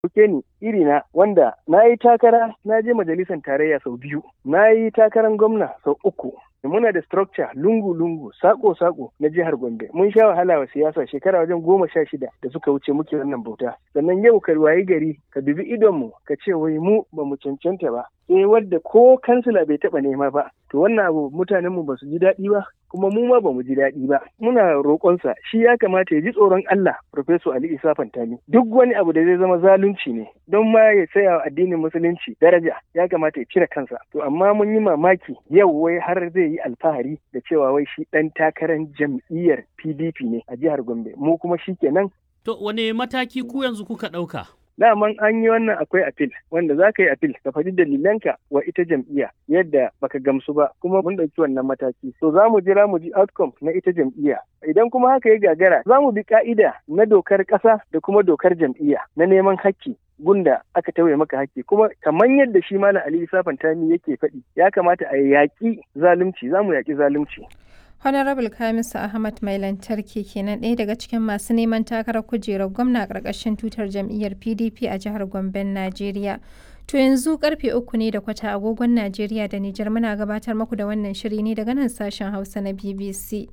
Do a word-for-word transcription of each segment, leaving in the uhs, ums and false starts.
Ɗauke ni irina wanda na yi takara na je majalisar tarayya sau biyu, na yi takarar gwamna sau uku. Muna da structure lungu-lungu, sako-sako na jihar Gombe. Mun sha wahala wa siyasa shekara wajen goma sha shida da suka wuce muke wannan bauta. Sannan yau ka wayi gari ka dubi idonmu ka ce wai mu ba mu cancanta ba. Sai wadda ko kansila bai taɓa nema ba. To wannan abu mutanenmu ba su ji daɗi ba, kuma mu ma ba mu ji daɗi ba. Muna roƙonsa shi ya kamata ya ji tsoron Allah, Professor Ali Isa Fantami. Duk wani abu da zai zama zalunci ne, don ma ya tsaya wa addinin musulunci daraja, ya kamata ya cire kansa. To amma mun yi mamaki yau wai har zai yi alfahari da cewa wai shi ɗan takarar jam'iyyar P D P ne a jihar Gombe, mu kuma shi kenan. To wane mataki ku yanzu kuka ɗauka? Daman an yi wannan akwai apil wanda za ka yi apil ka faɗi dalilanka wa ita jam'iyya yadda baka gamsu ba, kuma mun ɗauki wannan mataki. So za mu jira mu ji outcome na ita jam'iyya. Idan kuma haka ya gagara za mu bi ka'ida na dokar ƙasa da kuma dokar jam'iyya na neman hakki gunda aka tauye maka haƙƙi, kuma kamar yadda shi Malam Ali Isa Fantami yake faɗi ya kamata a yaƙi zalunci, za mu yaƙi zalunci. Honorable Kamisu Ahmad mai lantarki kenan ɗaya daga cikin masu neman takarar kujerar gwamna a ƙarƙashin tutar jam'iyyar P D P a jihar Gomben, Najeriya. To yanzu karfe uku ne da kwata agogon Najeriya da Nijar, muna gabatar muku da wannan shiri ne daga nan sashen Hausa na B B C.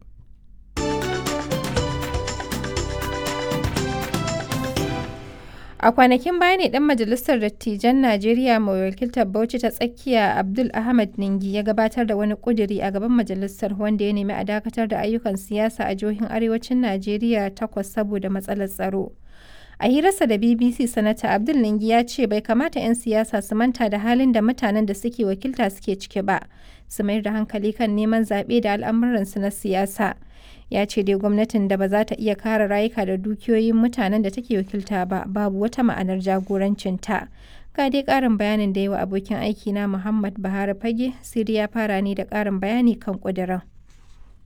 A kwanakin baya ne ɗan majalisar dattijan Najeriya mai wakiltar Bauchi ta tsakiya Abdul Ahmad Ningi ya gabatar da wani ƙuduri a gaban majalisar wanda ya nemi a dakatar da ayyukan siyasa a jihohin arewacin Najeriya takwas saboda matsalar tsaro. A hirarsa da B B C, Sanata Abdul Ningi ya ce bai kamata 'yan siyasa su manta da halin da mutanen da suke wakilta suke ciki ba, su mayar da hankali kan neman zaɓe da al'amuransu na siyasa. Ya ce dai gwamnatin da ba za ta iya kare rayuka da dukiyoyin mutanen da take wakilta ba, babu wata ma'anar jagorancinta. Ga dai ƙarin bayanin da yawa abokin aiki na Muhammad Buhari Fage, Siri ya fara ne da ƙarin bayani kan ƙudurin.